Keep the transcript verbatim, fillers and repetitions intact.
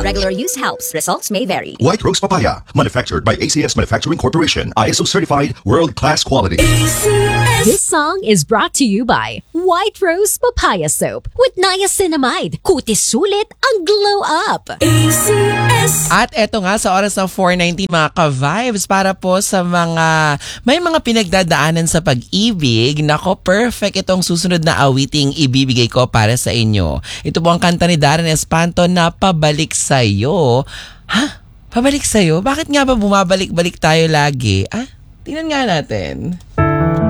regular use helps. Results may vary. White Rose Papaya, manufactured by A C S Manufacturing Corporation, I S O certified, world-class quality. This song is brought to you by White Rose Papaya Soap with niacinamide. Kutis sulit ang glow up. At eto nga sa oras ng four nineteen mga ka-vibes para po sa mga may mga pinagdadaanan sa pag-ibig. Nako, perfect itong susunod na awiting ibibigay ko para sa inyo. Ito po ang kanta ni Darren Espanto na Pabalik Sa'yo. Ha? Pabalik sa'yo? Bakit nga ba bumabalik-balik tayo lagi? Ah, tingnan nga natin.